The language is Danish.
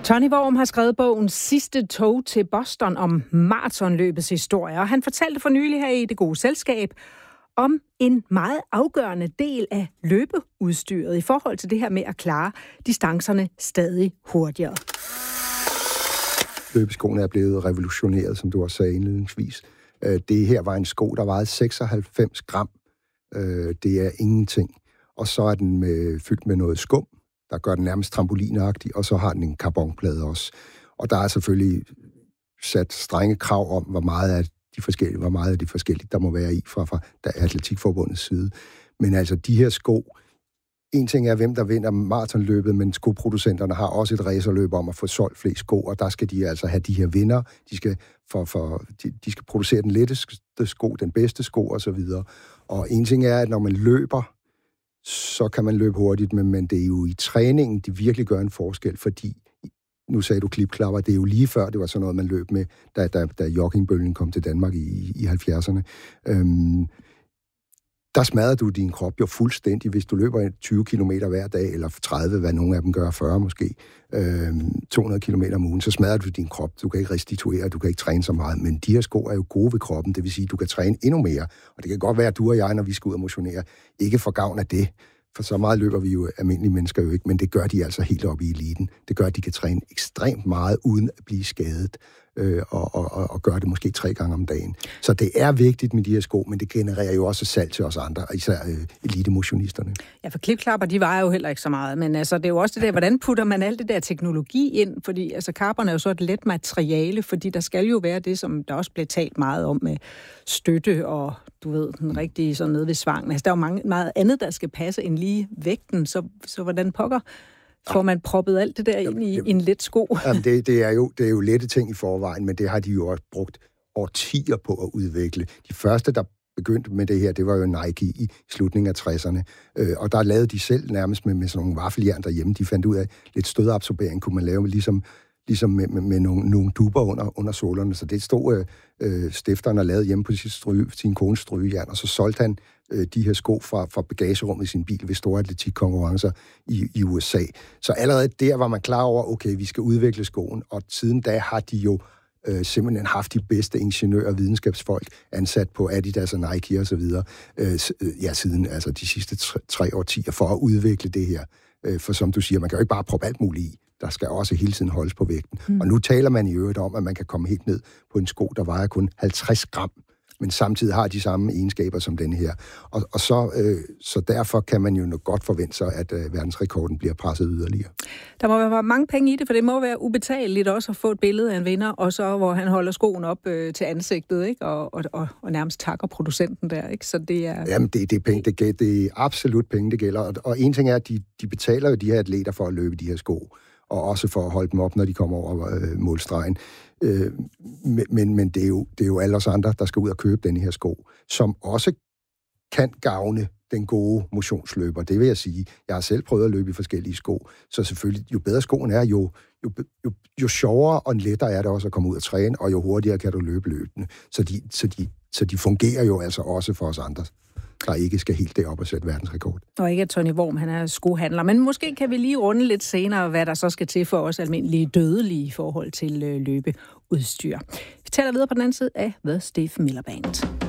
Tony Worm har skrevet bogen Sidste tog til Boston om maratonløbets historie, og han fortalte for nylig her i Det Gode Selskab om en meget afgørende del af løbeudstyret i forhold til det her med at klare distancerne stadig hurtigere. Løbeskoene er blevet revolutioneret, som du også sagde indledningsvis. Det her var en sko, der vejede 96 gram. Det er ingenting. Og så er den fyldt med noget skum, der gør den nærmest trampolinagtig, og så har den en carbonplade også. Og der er selvfølgelig sat strenge krav om, hvor meget af de forskellige, der må være i fra Atletikforbundets side. Men altså, de her sko, en ting er, hvem der vinder maratonløbet, men skoproducenterne har også et racerløb om at få solgt flest sko, og der skal de altså have de her vinder. De skal producere den letteste sko, den bedste sko osv. Og en ting er, at når man løber, så kan man løbe hurtigt, men det er jo i træningen, de virkelig gør en forskel, fordi, nu sagde du klipklapper, det er jo lige før, det var sådan noget, man løb med, da joggingbølgen kom til Danmark i 70'erne. Der smadrer du din krop jo fuldstændig, hvis du løber 20 km hver dag, eller 30, hvad nogle af dem gør, 40 måske, 200 km om ugen, så smadrer du din krop. Du kan ikke restituere, du kan ikke træne så meget, men de her sko er jo gode ved kroppen, det vil sige, at du kan træne endnu mere. Og det kan godt være, at du og jeg, når vi skal ud og motionere, ikke får gavn af det, for så meget løber vi jo almindelige mennesker jo ikke, men det gør de altså helt oppe i eliten. Det gør, at de kan træne ekstremt meget, uden at blive skadet, og gøre det måske 3 gange om dagen. Så det er vigtigt med de her sko, men det genererer jo også salg til os andre, især elitemotionisterne. Ja, for klipklapper, de vejer jo heller ikke så meget, men altså, det er jo også det der, hvordan putter man alt det der teknologi ind, fordi altså, carbon er jo så et let materiale, fordi der skal jo være det, som der også bliver talt meget om med støtte og, du ved, den rigtige sådan nede ved svangen. Altså, der er jo meget andet, der skal passe end lige vægten, så hvordan pokker får man proppet alt det der ind i en let sko? Jamen, det er jo lette ting i forvejen, men det har de jo også brugt årtier på at udvikle. De første, der begyndte med det her, det var jo Nike i slutningen af 60'erne. Og der lavede de selv nærmest med sådan nogle vaffeljern derhjemme. De fandt ud af, lidt stødabsorbering kunne man lave ligesom med nogle duber under sålerne. Så det stod stifteren og lavede hjemme på sin kones strygejern, og så solgte han de her sko fra bagagerummet i sin bil ved store atletikkonkurrencer i USA. Så allerede der var man klar over, okay, vi skal udvikle skoen, og siden da har de jo simpelthen haft de bedste ingeniører og videnskabsfolk ansat på Adidas og Nike og så videre, siden altså de sidste 3 årtier for at udvikle det her. For som du siger, man kan jo ikke bare proppe alt muligt i. Der skal også hele tiden holdes på vægten. Og nu taler man i øvrigt om, at man kan komme helt ned på en sko, der vejer kun 50 gram, men samtidig har de samme egenskaber som denne her. Og så derfor kan man jo nok godt forvente sig, at verdensrekorden bliver presset yderligere. Der må være mange penge i det, for det må være ubetaleligt også at få et billede af en vinder, og så hvor han holder skoen op til ansigtet, ikke? Og nærmest takker producenten der, ikke? Så det er... Jamen, det er penge, det er absolut penge, det gælder. Og en ting er, at de betaler jo de her atleter for at løbe de her sko, og også for at holde dem op, når de kommer over målstregen. Men det er jo alle os andre, der skal ud og købe denne her sko, som også kan gavne den gode motionsløber. Det vil jeg sige. Jeg har selv prøvet at løbe i forskellige sko, så selvfølgelig, jo bedre skoen er, jo sjovere og lettere er det også at komme ud og træne, og jo hurtigere kan du løbe løbende. Så de fungerer jo altså også for os andre, der ikke skal helt derop og sætte verdensrekord. Og ikke at Tony Worm, han er skohandler. Men måske kan vi lige runde lidt senere, hvad der så skal til for os almindelige dødelige i forhold til løbeudstyr. Vi taler videre på den anden side af The Steve Miller Band.